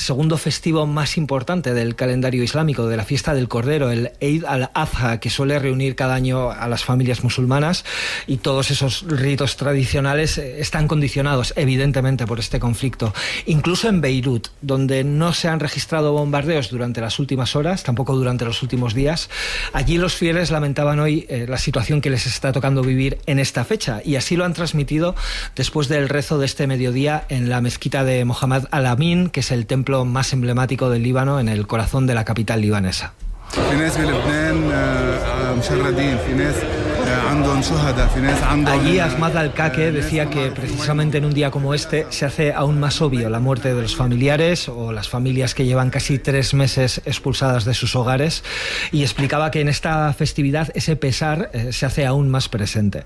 segundo festivo más importante del calendario islámico, de la fiesta del Cordero, el Eid al-Adha, que suele reunir cada año a las familias musulmanas, y todos esos ritos tradicionales están condicionados evidentemente por este conflicto. Incluso en Beirut, donde no se han registrado bombardeos durante las últimas horas, tampoco durante los últimos días, allí los fieles lamentaban hoy la situación que les está tocando vivir en esta fecha, y así lo han transmitido después del rezo de este mediodía en la mezquita de Mohammed Al-Amin, que es el templo más emblemático del Líbano, en el corazón de la capital libanesa. Allí Ahmad Al-Kake decía que precisamente en un día como este se hace aún más obvio la muerte de los familiares o las familias que llevan casi 3 meses expulsadas de sus hogares, y explicaba que en esta festividad ese pesar se hace aún más presente.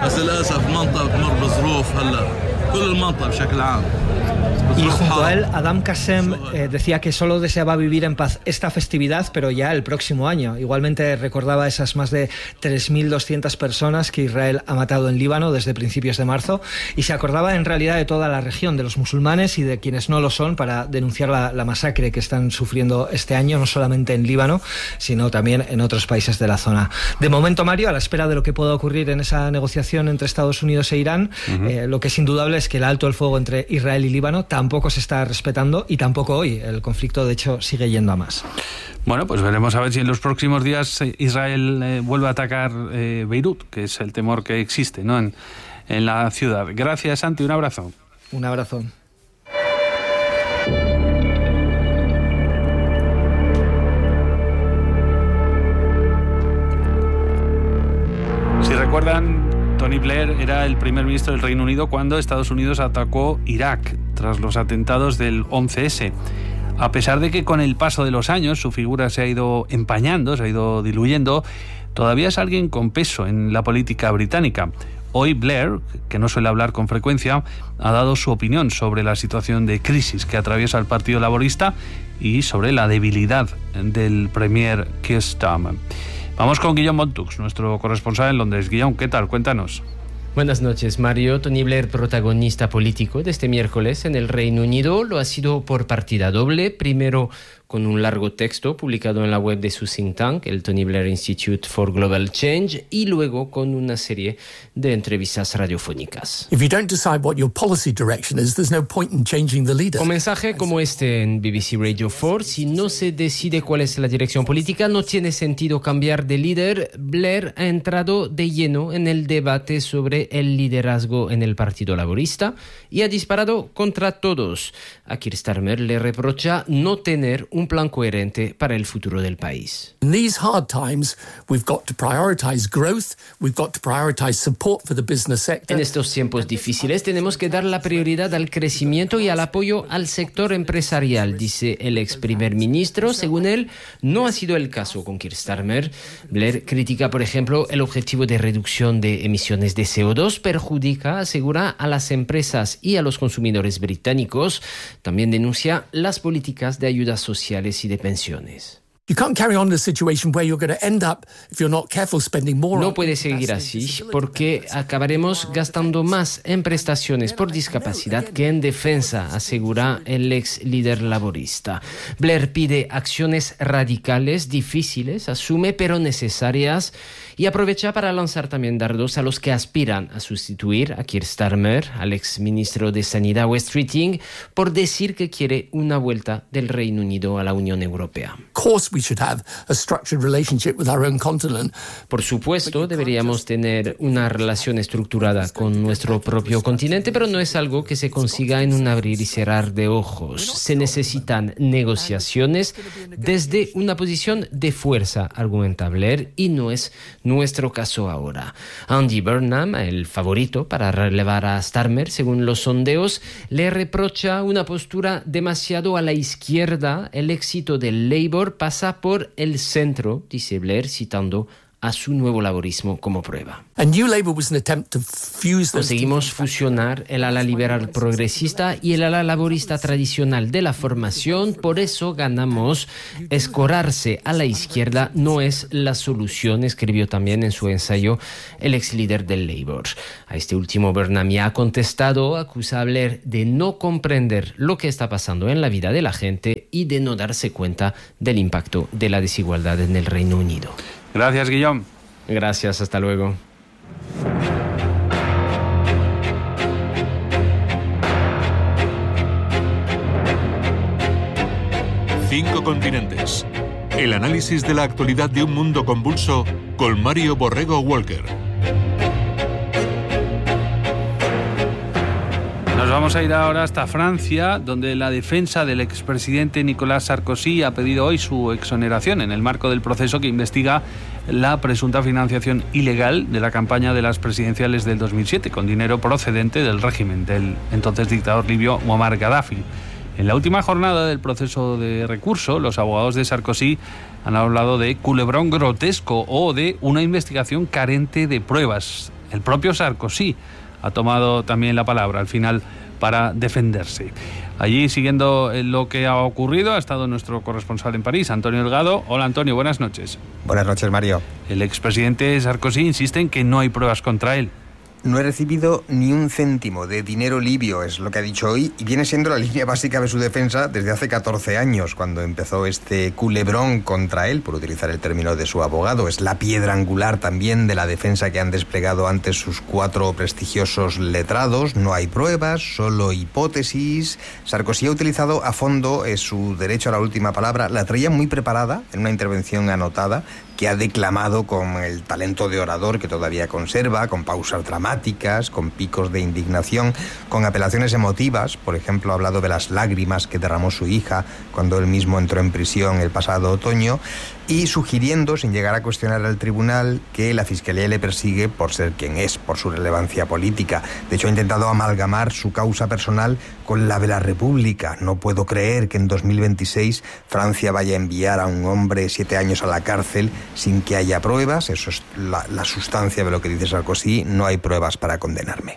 Y junto a él, Adam Qasem decía que solo deseaba vivir en paz esta festividad, pero ya el próximo año. Igualmente recordaba esas más de 3.200 personas que Israel ha matado en Líbano desde principios de marzo, y se acordaba en realidad de toda la región, de los musulmanes y de quienes no lo son, para denunciar la masacre que están sufriendo este año, no solamente en Líbano, sino también en otros países de la zona. De momento, Mario, a la espera de lo que pueda ocurrir en esa negociación entre Estados Unidos e Irán, lo que es indudable es que el alto el fuego entre Israel y Líbano tampoco se está respetando, y tampoco hoy. El conflicto, de hecho, sigue yendo a más. Bueno, pues veremos a ver si en los próximos días Israel vuelve a atacar Beirut, que es el temor que existe, ¿no?, en la ciudad. Gracias, Santi, un abrazo. Un abrazo. Si recuerdan, Tony Blair era el primer ministro del Reino Unido cuando Estados Unidos atacó Irak tras los atentados del 11S. A pesar de que con el paso de los años su figura se ha ido empañando, se ha ido diluyendo, todavía es alguien con peso en la política británica. Hoy Blair, que no suele hablar con frecuencia, ha dado su opinión sobre la situación de crisis que atraviesa el Partido Laborista y sobre la debilidad del Premier Keir Starmer. Vamos con Guillaume Montux, nuestro corresponsal en Londres. Guillaume, ¿qué tal? Cuéntanos. Buenas noches, Mario. Tony Blair, protagonista político de este miércoles en el Reino Unido, lo ha sido por partida doble. Primero, con un largo texto publicado en la web de su think tank, el Tony Blair Institute for Global Change, y luego con una serie de entrevistas radiofónicas. Con mensaje como este en BBC Radio 4, si no se decide cuál es la dirección política, no tiene sentido cambiar de líder. Blair ha entrado de lleno en el debate sobre el liderazgo en el Partido Laborista y ha disparado contra todos. A Keir Starmer le reprocha no tener un plan coherente para el futuro del país. En estos tiempos difíciles tenemos que dar la prioridad al crecimiento y al apoyo al sector empresarial, dice el ex primer ministro. Según él, no ha sido el caso con Keir Starmer. Blair critica, por ejemplo, el objetivo de reducción de emisiones de CO2, perjudica, asegura, a las empresas y a los consumidores británicos. También denuncia las políticas de ayudas sociales y de pensiones. No puede seguir así, porque acabaremos gastando más en prestaciones por discapacidad que en defensa, asegura el ex líder laborista. Blair pide acciones radicales, difíciles, asume, pero necesarias, y aprovecha para lanzar también dardos a los que aspiran a sustituir a Keir Starmer, al ex ministro de Sanidad Wes Streeting, por decir que quiere una vuelta del Reino Unido a la Unión Europea. Por supuesto, deberíamos tener una relación estructurada con nuestro propio continente, pero no es algo que se consiga en un abrir y cerrar de ojos. Se necesitan negociaciones desde una posición de fuerza, argumenta Blair, y no es nuestro caso ahora. Andy Burnham, el favorito para relevar a Starmer, según los sondeos, le reprocha una postura demasiado a la izquierda. El éxito del Labour pasa por el centro, dice Blair, citando a su nuevo laborismo como prueba. Conseguimos fusionar el ala liberal progresista y el ala laborista tradicional de la formación, por eso ganamos. Escorarse a la izquierda no es la solución, escribió también en su ensayo el ex líder del Labour. A este último, Burnham ha contestado, acusa a Blair de no comprender lo que está pasando en la vida de la gente y de no darse cuenta del impacto de la desigualdad en el Reino Unido. Gracias, Guillaume. Gracias, hasta luego. Cinco continentes. El análisis de la actualidad de un mundo convulso con Mario Borrego Walker. Nos vamos a ir ahora hasta Francia, donde la defensa del expresidente Nicolas Sarkozy ha pedido hoy su exoneración en el marco del proceso que investiga la presunta financiación ilegal de la campaña de las presidenciales del 2007 con dinero procedente del régimen del entonces dictador libio Muammar Gaddafi. En la última jornada del proceso de recurso, los abogados de Sarkozy han hablado de culebrón grotesco o de una investigación carente de pruebas. El propio Sarkozy ha tomado también la palabra al final para defenderse. Allí, siguiendo lo que ha ocurrido, ha estado nuestro corresponsal en París, Antonio Delgado. Hola, Antonio, buenas noches. Buenas noches, Mario. El expresidente Sarkozy insiste en que no hay pruebas contra él. No he recibido ni un céntimo de dinero libio, es lo que ha dicho hoy, y viene siendo la línea básica de su defensa desde hace 14 años, cuando empezó este culebrón contra él, por utilizar el término de su abogado. Es la piedra angular también de la defensa que han desplegado antes sus 4 prestigiosos letrados. No hay pruebas, solo hipótesis. Sarkozy ha utilizado a fondo su derecho a la última palabra. La traía muy preparada en una intervención anotada, que ha declamado con el talento de orador que todavía conserva, con pausas dramáticas, con picos de indignación, con apelaciones emotivas. Por ejemplo, ha hablado de las lágrimas que derramó su hija cuando él mismo entró en prisión el pasado otoño, y sugiriendo, sin llegar a cuestionar al tribunal, que la Fiscalía le persigue por ser quien es, por su relevancia política. De hecho, ha intentado amalgamar su causa personal con la de la República. No puedo creer que en 2026 Francia vaya a enviar a un hombre 7 años a la cárcel sin que haya pruebas. Eso es la sustancia de lo que dice Sarkozy. No hay pruebas para condenarme.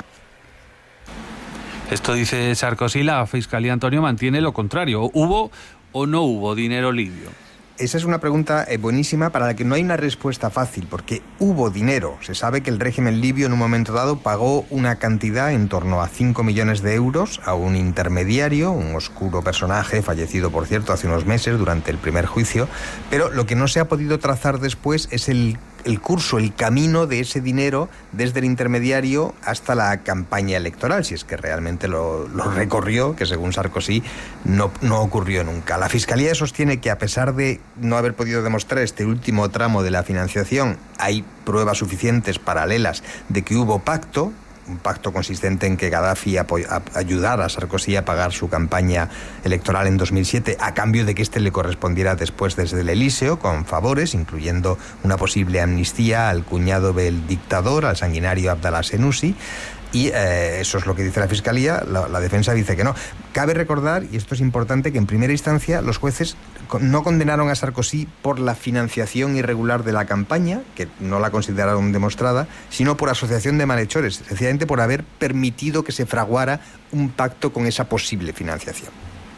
Esto dice Sarkozy. La Fiscalía, Antonio, mantiene lo contrario. ¿Hubo o no hubo dinero libio? Esa es una pregunta buenísima para la que no hay una respuesta fácil, porque hubo dinero. Se sabe que el régimen libio en un momento dado pagó una cantidad en torno a 5 millones de euros a un intermediario, un oscuro personaje, fallecido por cierto hace unos meses durante el primer juicio, pero lo que no se ha podido trazar después es el curso, el camino de ese dinero desde el intermediario hasta la campaña electoral, si es que realmente lo recorrió, que según Sarkozy no ocurrió nunca. La Fiscalía sostiene que a pesar de no haber podido demostrar este último tramo de la financiación, hay pruebas suficientes paralelas de que hubo pacto, un pacto consistente en que Gaddafi ayudara a Sarkozy a pagar su campaña electoral en 2007 a cambio de que éste le correspondiera después desde el Elíseo con favores, incluyendo una posible amnistía al cuñado del dictador, al sanguinario Abdallah Senussi. Y eso es lo que dice la Fiscalía. La defensa dice que no. Cabe recordar, y esto es importante, que en primera instancia los jueces no condenaron a Sarkozy por la financiación irregular de la campaña, que no la consideraron demostrada, sino por asociación de malhechores, sencillamente por haber permitido que se fraguara un pacto con esa posible financiación.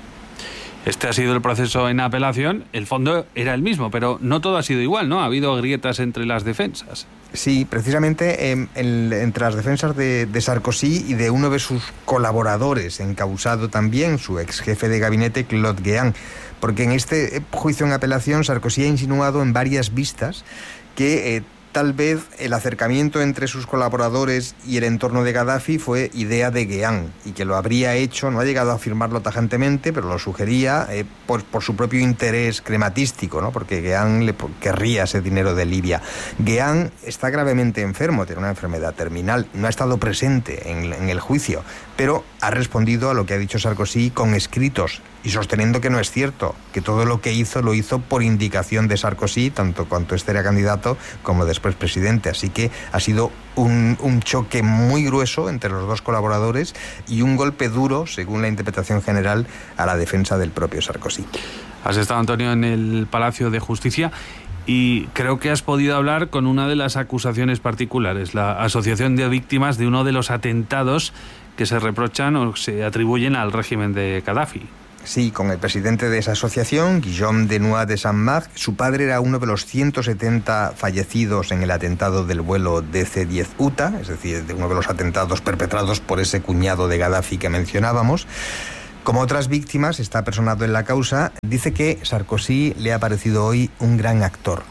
Este ha sido el proceso en apelación. El fondo era el mismo, pero no todo ha sido igual, ¿no? Ha habido grietas entre las defensas. Sí, precisamente entre las defensas de Sarkozy y de uno de sus colaboradores, encausado también, su ex jefe de gabinete, Claude Guéant, porque en este juicio en apelación Sarkozy ha insinuado en varias vistas que tal vez el acercamiento entre sus colaboradores y el entorno de Gaddafi fue idea de Guéant y que lo habría hecho, no ha llegado a afirmarlo tajantemente, pero lo sugería por su propio interés crematístico, ¿no? Porque Guéant querría ese dinero de Libia. Guéant está gravemente enfermo, tiene una enfermedad terminal, no ha estado presente en el juicio, pero ha respondido a lo que ha dicho Sarkozy con escritos y sosteniendo que no es cierto, que todo lo que hizo lo hizo por indicación de Sarkozy, tanto cuanto este era candidato como después presidente. Así que ha sido un choque muy grueso entre los dos colaboradores y un golpe duro, según la interpretación general, a la defensa del propio Sarkozy. Has estado, Antonio, en el Palacio de Justicia Y creo que has podido hablar con una de las acusaciones particulares, la Asociación de Víctimas de uno de los atentados que se reprochan o se atribuyen al régimen de Gaddafi. Sí, con el presidente de esa asociación, Guillaume Denoy de Saint-Marc. Su padre era uno de los 170 fallecidos en el atentado del vuelo DC-10 UTA, es decir, de uno de los atentados perpetrados por ese cuñado de Gaddafi que mencionábamos. Como otras víctimas, está personado en la causa. Dice que Sarkozy le ha parecido hoy un gran actor.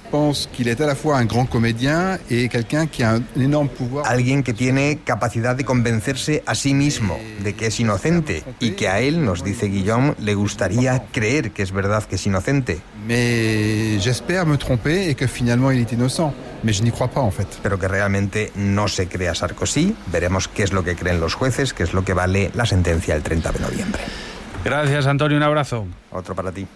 Alguien que tiene capacidad de convencerse a sí mismo de que es inocente y que a él, nos dice Guillaume, le gustaría creer que es verdad que es inocente. Pero que realmente no se cree a Sarkozy. Veremos qué es lo que creen los jueces, qué es lo que vale la sentencia el 30 de noviembre. Gracias, Antonio, un abrazo. Otro para ti.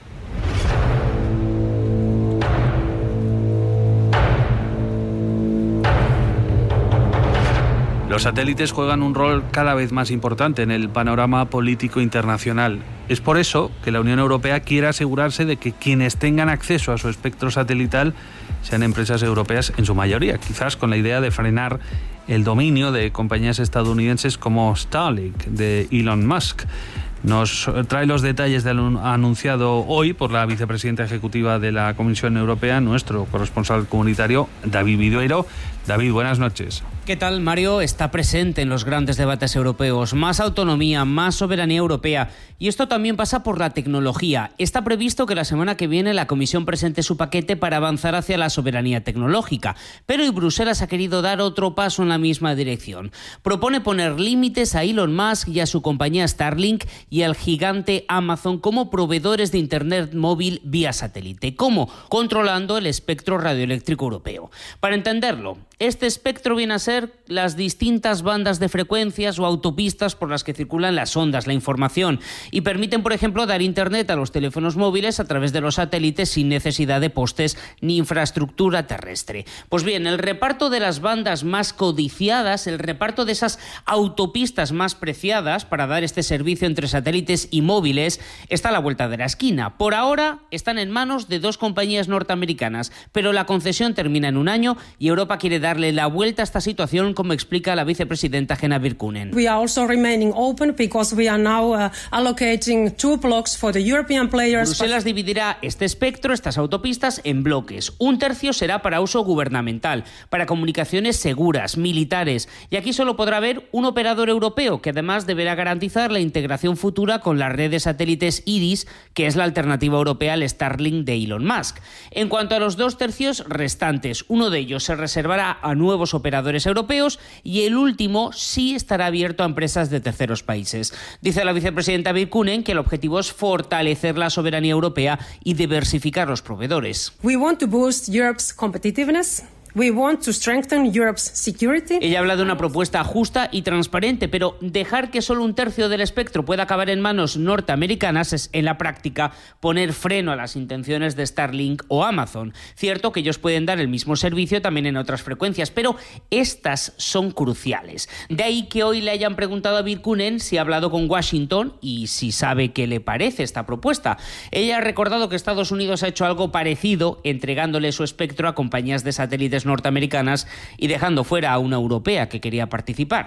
Los satélites juegan un rol cada vez más importante en el panorama político internacional. Es por eso que la Unión Europea quiere asegurarse de que quienes tengan acceso a su espectro satelital sean empresas europeas en su mayoría, quizás con la idea de frenar el dominio de compañías estadounidenses como Starlink de Elon Musk. Nos trae los detalles del anunciado hoy por la vicepresidenta ejecutiva de la Comisión Europea, nuestro corresponsal comunitario, David Vidueiro. David, buenas noches. ¿Qué tal, Mario? Está presente en los grandes debates europeos. Más autonomía, más soberanía europea. Y esto también pasa por la tecnología. Está previsto que la semana que viene la Comisión presente su paquete para avanzar hacia la soberanía tecnológica. Pero hoy Bruselas ha querido dar otro paso en la misma dirección. Propone poner límites a Elon Musk y a su compañía Starlink y al gigante Amazon como proveedores de Internet móvil vía satélite. ¿Cómo? Controlando el espectro radioeléctrico europeo. Para entenderlo, este espectro viene a ser las distintas bandas de frecuencias o autopistas por las que circulan las ondas, la información, y permiten, por ejemplo, dar Internet a los teléfonos móviles a través de los satélites sin necesidad de postes ni infraestructura terrestre. Pues bien, el reparto de las bandas más codiciadas, el reparto de esas autopistas más preciadas para dar este servicio entre satélites y móviles está a la vuelta de la esquina. Por ahora están en manos de 2 compañías norteamericanas, pero la concesión termina en un año y Europa quiere darle la vuelta a esta situación, como explica la vicepresidenta Henna Virkkunen. We are also remaining open because we are now allocating 2 blocks for the European players. Bruselas dividirá este espectro, estas autopistas, en bloques. 1/3 será para uso gubernamental, para comunicaciones seguras, militares, y aquí solo podrá haber un operador europeo que además deberá garantizar la integración futura con la red de satélites IRIS, que es la alternativa europea al Starlink de Elon Musk. En cuanto a los 2/3 restantes, uno de ellos se reservará a nuevos operadores europeos y el último sí estará abierto a empresas de terceros países. Dice la vicepresidenta Virkkunen que el objetivo es fortalecer la soberanía europea y diversificar los proveedores. We want to boost Europe's competitiveness. We want to strengthen Europe's security. Ella habla de una propuesta justa y transparente, pero dejar que solo 1/3 del espectro pueda acabar en manos norteamericanas es, en la práctica, poner freno a las intenciones de Starlink o Amazon. Cierto que ellos pueden dar el mismo servicio también en otras frecuencias, pero estas son cruciales. De ahí que hoy le hayan preguntado a Virkkunen si ha hablado con Washington y si sabe qué le parece esta propuesta. Ella ha recordado que Estados Unidos ha hecho algo parecido, entregándole su espectro a compañías de satélites norteamericanas y dejando fuera a una europea que quería participar.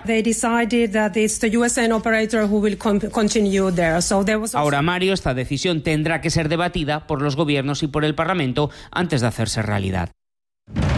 Ahora, Mario, esta decisión tendrá que ser debatida por los gobiernos y por el Parlamento antes de hacerse realidad.